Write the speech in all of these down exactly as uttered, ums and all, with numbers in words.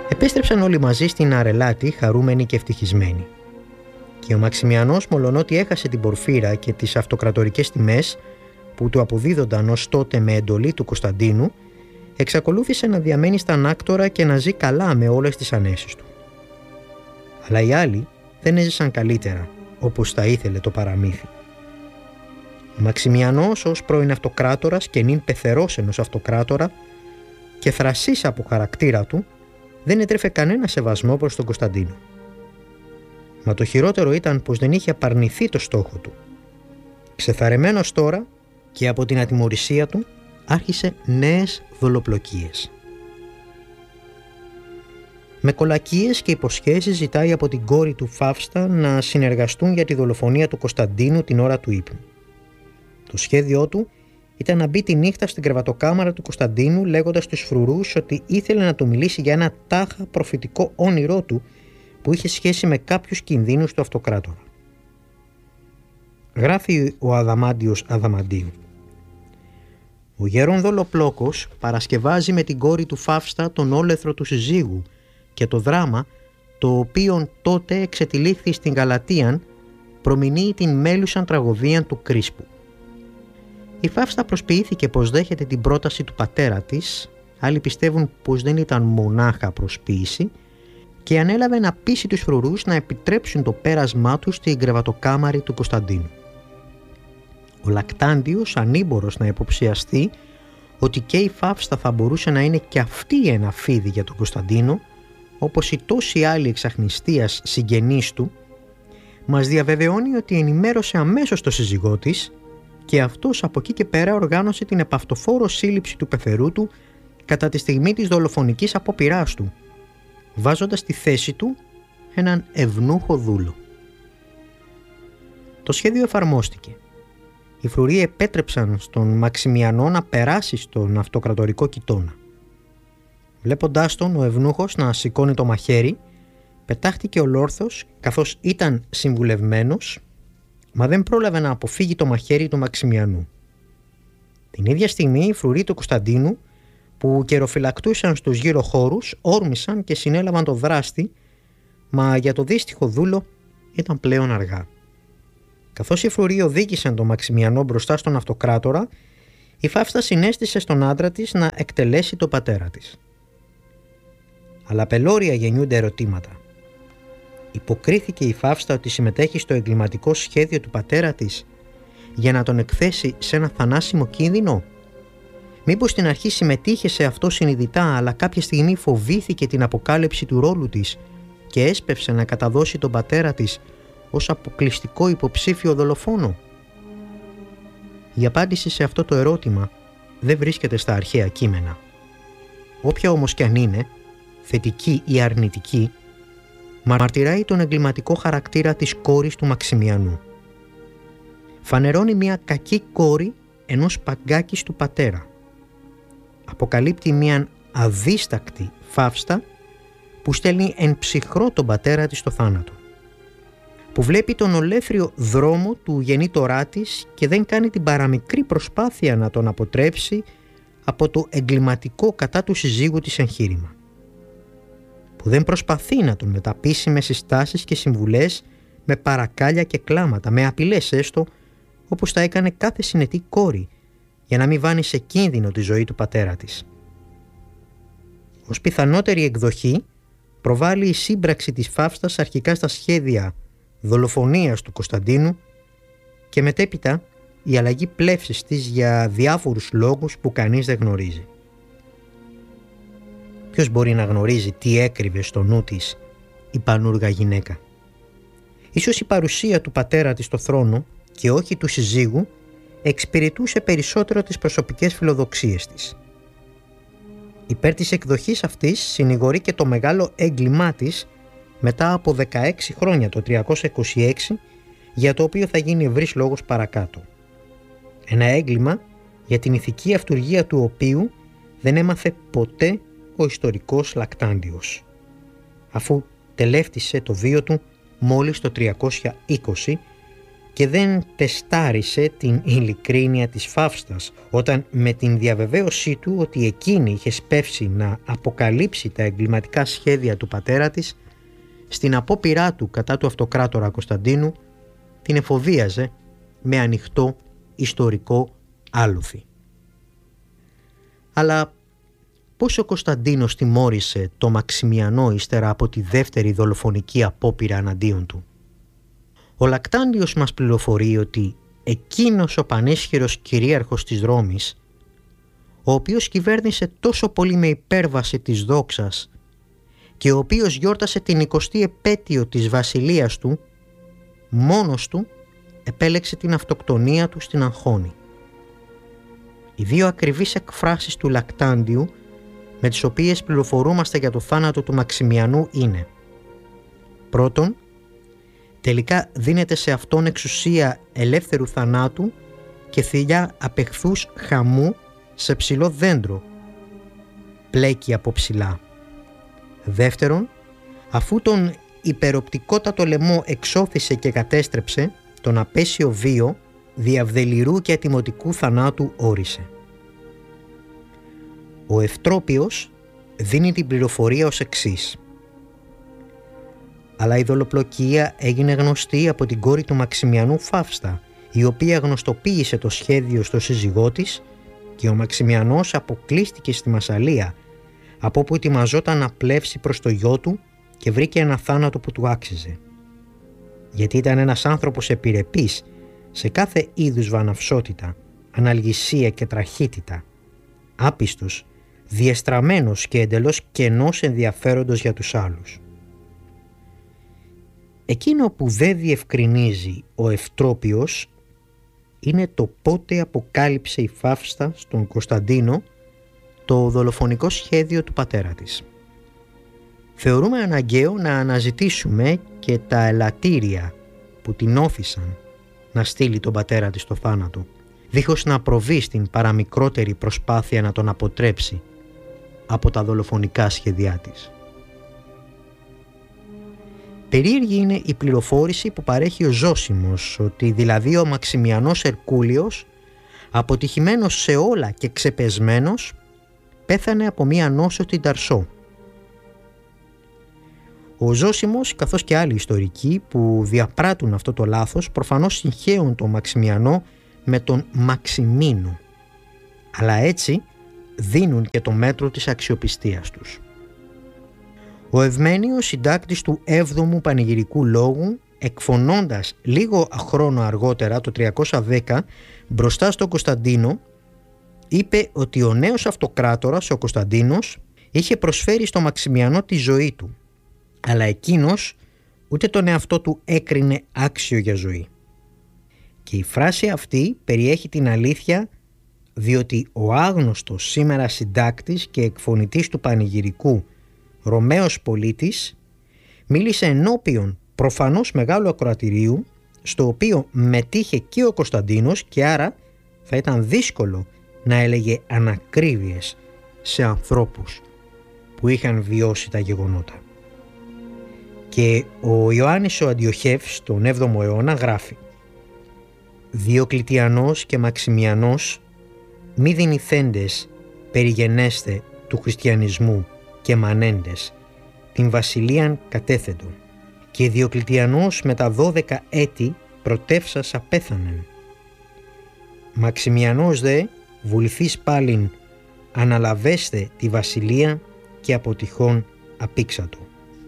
Επέστρεψαν όλοι μαζί στην Αρελάτη χαρούμενοι και ευτυχισμένοι. Και ο Μαξιμιανός, μολονότι έχασε την πορφύρα και τις αυτοκρατορικές τιμές που του αποδίδονταν ως τότε με εντολή του Κωνσταντίνου, εξακολούθησε να διαμένει στα Ανάκτορα και να ζει καλά με όλες τις ανέσεις του. Αλλά οι άλλοι δεν έζησαν καλύτερα, όπως τα ήθελε το παραμύθι. Ο Μαξιμιανός, ως πρώην αυτοκράτορας και νυν πεθερός ενός αυτοκράτορα και θρασής από χαρακτήρα του, δεν έτρεφε κανένα σεβασμό προς τον Κωνσταντίνο. Μα το χειρότερο ήταν πως δεν είχε απαρνηθεί το στόχο του. Ξεθαρεμένος τώρα και από την ατιμωρησία του, άρχισε νέες δολοπλοκίες. Με κολακίες και υποσχέσεις ζητάει από την κόρη του Φαύστα να συνεργαστούν για τη δολοφονία του Κωνσταντίνου την ώρα του ύπνου. Το σχέδιό του ήταν να μπει τη νύχτα στην κρεβατοκάμαρα του Κωνσταντίνου, λέγοντας στους φρουρούς ότι ήθελε να του μιλήσει για ένα τάχα προφητικό όνειρό του που είχε σχέση με κάποιους κινδύνους του αυτοκράτορα. Γράφει ο Αδαμάντιος Αδαμαντίου. Ο γέρον Δολοπλόκος παρασκευάζει με την κόρη του Φαύστα τον όλεθρο του συζύγου και το δράμα, το οποίον τότε εξετυλίχθη στην Γαλατίαν, προμηνύει την μέλουσαν τραγωδίαν του Κρίσπου. Η Φαύστα προσποιήθηκε πως δέχεται την πρόταση του πατέρα της, άλλοι πιστεύουν πως δεν ήταν μονάχα προσποίηση, και ανέλαβε να πείσει τους φρουρούς να επιτρέψουν το πέρασμά του στην κρεβατοκάμαρη του Κωνσταντίνου. Ο Λακτάντιος, ανήμπορος να υποψιαστεί ότι και η Φαύστα θα μπορούσε να είναι και αυτή ένα φίδι για τον Κωνσταντίνο, όπως οι τόσοι άλλοι εξαχνιστίας συγγενείς του, μας διαβεβαιώνει ότι ενημέρωσε αμέσως το σύζυγό της και αυτός από εκεί και πέρα οργάνωσε την επαυτοφόρο σύλληψη του πεθερού του κατά τη στιγμή της δολοφονικής απόπειράς του, βάζοντας στη θέση του έναν ευνούχο δούλο. Το σχέδιο εφαρμόστηκε. Οι φρουροί επέτρεψαν στον Μαξιμιανό να περάσει στον αυτοκρατορικό κοιτώνα. Βλέποντάς τον, ο ευνούχος να σηκώνει το μαχαίρι, πετάχτηκε ολόρθος καθώς ήταν συμβουλευμένος, μα δεν πρόλαβε να αποφύγει το μαχαίρι του Μαξιμιανού. Την ίδια στιγμή οι φρουροί του Κωνσταντίνου, που καιροφυλακτούσαν στους γύρω χώρους, όρμησαν και συνέλαβαν το δράστη, μα για το δύστιχο δούλο ήταν πλέον αργά. Καθώς οι φρουροί οδήγησαν τον Μαξιμιανό μπροστά στον αυτοκράτορα, η Φαύστα συνέστησε στον άντρα της να εκτελέσει τον πατέρα της. Αλλά πελώρια γεννιούνται ερωτήματα. Υποκρίθηκε η Φαύστα ότι συμμετέχει στο εγκληματικό σχέδιο του πατέρα της για να τον εκθέσει σε ένα θανάσιμο κίνδυνο? Μήπως στην αρχή συμμετείχε σε αυτό συνειδητά, αλλά κάποια στιγμή φοβήθηκε την αποκάλυψη του ρόλου της και έσπευσε να καταδώσει τον πατέρα της ως αποκλειστικό υποψήφιο δολοφόνο? Η απάντηση σε αυτό το ερώτημα δεν βρίσκεται στα αρχαία κείμενα. Όποια όμως κι αν είναι, θετική ή αρνητική, μαρτυράει τον εγκληματικό χαρακτήρα της κόρης του Μαξιμιανού. Φανερώνει μια κακή κόρη ενός παγκάκης του πατέρα. Αποκαλύπτει μια αδίστακτη Φαύστα που στέλνει εν ψυχρό τον πατέρα της στο θάνατο, που βλέπει τον ολέθριο δρόμο του γεννήτορά της και δεν κάνει την παραμικρή προσπάθεια να τον αποτρέψει από το εγκληματικό κατά του συζύγου της εγχείρημα, που δεν προσπαθεί να τον μεταπείσει με συστάσεις και συμβουλές, με παρακάλια και κλάματα, με απειλές έστω, όπως τα έκανε κάθε συνετή κόρη, για να μην βάνει σε κίνδυνο τη ζωή του πατέρα της. Ως πιθανότερη εκδοχή προβάλλει η σύμπραξη της Φαύστας αρχικά στα σχέδια δολοφονίας του Κωνσταντίνου και μετέπειτα η αλλαγή πλεύσης της για διάφορους λόγους που κανείς δεν γνωρίζει. Ποιος μπορεί να γνωρίζει τι έκρυβε στο νου της η πανούργα γυναίκα? Ίσως η παρουσία του πατέρα της στο θρόνο και όχι του συζύγου εξυπηρετούσε περισσότερο τις προσωπικές φιλοδοξίες της. Υπέρ της εκδοχής αυτής συνηγορεί και το μεγάλο έγκλημά της μετά από δεκαέξι χρόνια, το τριακόσια είκοσι έξι, για το οποίο θα γίνει ευρύς λόγος παρακάτω. Ένα έγκλημα για την ηθική αυτουργία του οποίου δεν έμαθε ποτέ ο ιστορικός Λακτάντιος, αφού τελεύτησε το βίο του μόλις το τριακόσια είκοσι και δεν τεστάρισε την ειλικρίνεια της Φαύστας όταν με την διαβεβαίωσή του ότι εκείνη είχε σπεύσει να αποκαλύψει τα εγκληματικά σχέδια του πατέρα της, στην απόπειρά του κατά του αυτοκράτορα Κωνσταντίνου την εφοβίαζε με ανοιχτό ιστορικό άλοθη. Αλλά πώς ο Κωνσταντίνος τιμώρησε το Μαξιμιανό ύστερα από τη δεύτερη δολοφονική απόπειρα εναντίον του? Ο Λακτάντιος μας πληροφορεί ότι εκείνος ο πανίσχυρος κυρίαρχος της Ρώμης, ο οποίος κυβέρνησε τόσο πολύ με υπέρβαση της δόξας και ο οποίος γιόρτασε την εικοστή επέτειο της βασιλείας του, μόνος του επέλεξε την αυτοκτονία του στην Αγχώνη. Οι δύο ακριβείς εκφράσεις του Λακτάντιου με τις οποίες πληροφορούμαστε για το θάνατο του Μαξιμιανού είναι: πρώτον, τελικά δίνεται σε αυτόν εξουσία ελεύθερου θανάτου και θηλιά απεχθούς χαμού σε ψηλό δέντρο, πλέκει από ψηλά. Δεύτερον, αφού τον υπεροπτικότατο λαιμό εξώθησε και κατέστρεψε, τον απέσιο βίο διαβδελιρού και ατιμωτικού θανάτου όρισε. Ο Ευτρόπιος δίνει την πληροφορία ως εξής: αλλά η δολοπλοκία έγινε γνωστή από την κόρη του Μαξιμιανού, Φαύστα, η οποία γνωστοποίησε το σχέδιο στο σύζυγό της, και ο Μαξιμιανός αποκλείστηκε στη Μασσαλία, από όπου ετοιμαζόταν να πλεύσει προς το γιο του και βρήκε ένα θάνατο που του άξιζε. Γιατί ήταν ένας άνθρωπος επιρρεπής σε κάθε είδους βαναυσότητα, αναλγησία και τραχύτητα, άπιστος, διεστραμμένος και εντελώς κενός ενδιαφέροντος για τους άλλους. Εκείνο που δεν διευκρινίζει ο Ευτρόπιος είναι το πότε αποκάλυψε η Φαύστα στον Κωνσταντίνο το δολοφονικό σχέδιο του πατέρα της. Θεωρούμε αναγκαίο να αναζητήσουμε και τα ελαττήρια που την όθησαν να στείλει τον πατέρα της στο θάνατο, δίχως να προβεί στην παραμικρότερη προσπάθεια να τον αποτρέψει από τα δολοφονικά σχέδιά της. Περίεργη είναι η πληροφόρηση που παρέχει ο Ζώσιμος, ότι δηλαδή ο Μαξιμιανός Ερκούλιος, αποτυχημένος σε όλα και ξεπεσμένος, πέθανε από μία νόσο την Ταρσό. Ο Ζώσιμος, καθώς και άλλοι ιστορικοί που διαπράττουν αυτό το λάθος, προφανώς συγχέουν τον Μαξιμιανό με τον Μαξιμίνο, αλλά έτσι δίνουν και το μέτρο της αξιοπιστίας τους. Ο Ευμένιος, συντάκτης του έβδομου πανηγυρικού λόγου, εκφωνώντας λίγο χρόνο αργότερα, το τριακόσια δέκα, μπροστά στον Κωνσταντίνο, είπε ότι ο νέος αυτοκράτορας, ο Κωνσταντίνος, είχε προσφέρει στο Μαξιμιανό τη ζωή του, αλλά εκείνος ούτε τον εαυτό του έκρινε άξιο για ζωή. Και η φράση αυτή περιέχει την αλήθεια, διότι ο άγνωστος σήμερα συντάκτης και εκφωνητής του πανηγυρικού, Ρωμαίος πολίτης, μίλησε ενώπιον προφανώς μεγάλου ακροατηρίου, στο οποίο μετήχε και ο Κωνσταντίνος, και άρα θα ήταν δύσκολο να έλεγε ανακρίβειες σε ανθρώπους που είχαν βιώσει τα γεγονότα. Και ο Ιωάννης ο Αντιοχεύς στον έβδομο αιώνα γράφει: «Διοκλητιανός και Μαξιμιανός μη δυνηθέντες περιγενέστε του χριστιανισμού και μανέντες, την βασιλείαν κατέθεντον, και Διοκλητιανός με τα δώδεκα έτη πρωτεύσας απέθανεν. Μαξιμιανός δε βουληθείς πάλιν αναλαβέστε τη βασιλεία και από τυχόν απήξατο».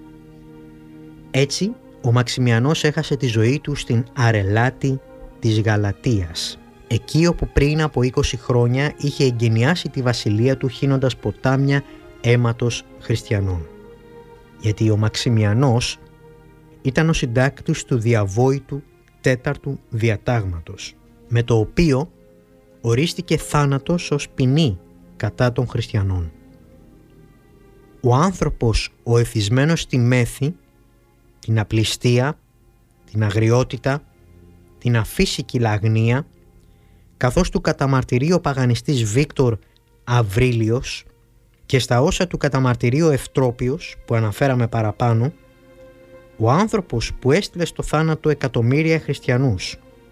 Έτσι ο Μαξιμιανός έχασε τη ζωή του στην Αρελάτη της Γαλατίας, εκεί όπου πριν από είκοσι χρόνια είχε εγκαινιάσει τη βασιλεία του χύνοντας ποτάμια αίματος χριστιανών. Γιατί ο Μαξιμιανός ήταν ο συντάκτης του διαβόητου τέταρτου διατάγματος, με το οποίο ορίστηκε θάνατος ως ποινή κατά των χριστιανών. Ο άνθρωπος ο εθισμένος στη μέθη, την απληστία, την αγριότητα, την αφύσικη λαγνία, καθώς του καταμαρτυρεί ο παγανιστής Βίκτορ Αβρίλιος και στα όσα του καταμαρτυρεί ο Ευτρόπιος που αναφέραμε παραπάνω, ο άνθρωπος που έστειλε στο θάνατο εκατομμύρια χριστιανούς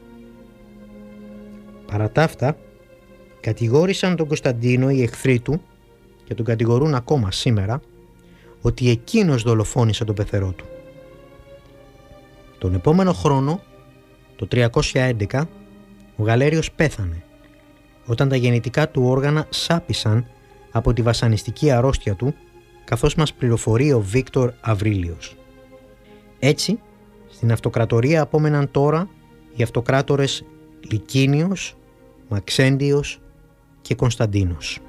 Παρά τα αυτά, κατηγόρησαν τον Κωνσταντίνο οι εχθροί του και τον κατηγορούν ακόμα σήμερα ότι εκείνος δολοφόνησε τον πεθερό του. Τον επόμενο χρόνο, το τριακόσια έντεκα, ο Γαλέριος πέθανε όταν τα γεννητικά του όργανα σάπισαν από τη βασανιστική αρρώστια του, καθώς μας πληροφορεί ο Βίκτορ Αβρίλιος. Έτσι, στην αυτοκρατορία απόμεναν τώρα οι αυτοκράτορες Λικίνιος, Μαξέντιος και Κωνσταντίνος.